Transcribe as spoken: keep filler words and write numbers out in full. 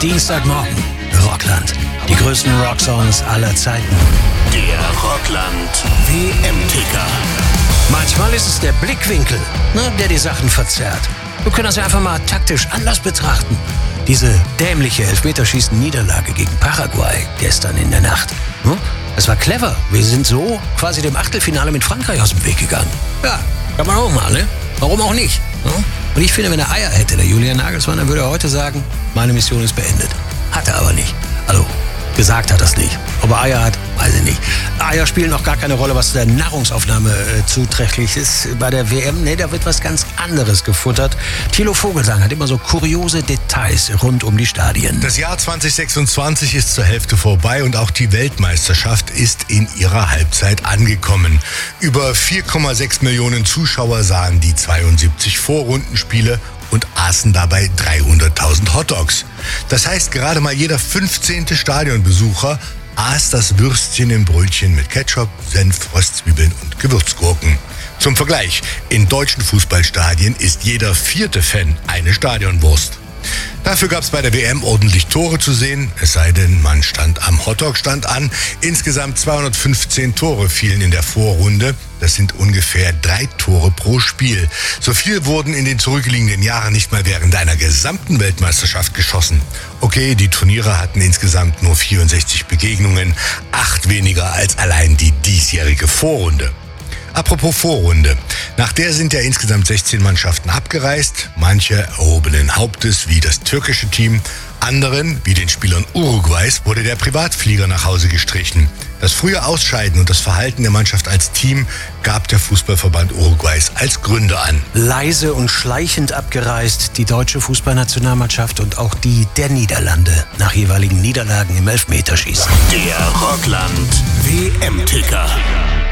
Dienstagmorgen. Rockland. Die größten Rocksongs aller Zeiten. Der Rockland W M-Ticker. Manchmal ist es der Blickwinkel, ne, der die Sachen verzerrt. Wir können das ja einfach mal taktisch anders betrachten. Diese dämliche Elfmeterschießen-Niederlage gegen Paraguay gestern in der Nacht. Hm? Das war clever. Wir sind so quasi dem Achtelfinale mit Frankreich aus dem Weg gegangen. Ja, kann man auch mal, ne? Warum auch nicht? Ne? Und ich finde, wenn er Eier hätte, der Julian Nagelsmann, dann würde er heute sagen, meine Mission ist beendet. Hat er aber nicht. Also, gesagt hat er es nicht. Ob er Eier hat, weiß ich nicht. Eier spielen auch gar keine Rolle, was der Nahrungsaufnahme äh, zuträglich ist bei der W M. Ne, da wird was ganz anderes gefuttert. Thilo Vogelsang hat immer so kuriose Details rund um die Stadien. Das Jahr zwanzig sechsundzwanzig ist zur Hälfte vorbei und auch die Weltmeisterschaft ist in ihrer Halbzeit angekommen. Über vier Komma sechs Millionen Zuschauer sahen die zweiundsiebzig Vorrundenspiele und aßen dabei dreihunderttausend Hotdogs. Das heißt, gerade mal jeder fünfzehnte Stadionbesucher aß das Würstchen im Brötchen mit Ketchup, Senf, Röstzwiebeln und Gewürzgurken. Zum Vergleich, in deutschen Fußballstadien ist jeder vierte Fan eine Stadionwurst. Dafür gab es bei der W M ordentlich Tore zu sehen, es sei denn, man stand am Hotdog-Stand an. Insgesamt zweihundertfünfzehn Tore fielen in der Vorrunde. Das sind ungefähr drei Tore pro Spiel. So viel wurden in den zurückliegenden Jahren nicht mal während einer gesamten Weltmeisterschaft geschossen. Okay, die Turniere hatten insgesamt nur vierundsechzig Begegnungen, acht weniger als allein die diesjährige Vorrunde. Apropos Vorrunde. Nach der sind ja insgesamt sechzehn Mannschaften abgereist. Manche erhobenen Hauptes wie das türkische Team. Anderen, wie den Spielern Uruguays, wurde der Privatflieger nach Hause gestrichen. Das frühe Ausscheiden und das Verhalten der Mannschaft als Team gab der Fußballverband Uruguays als Gründe an. Leise und schleichend abgereist die deutsche Fußballnationalmannschaft und auch die der Niederlande nach jeweiligen Niederlagen im Elfmeterschießen. Der Rockland W M-Ticker.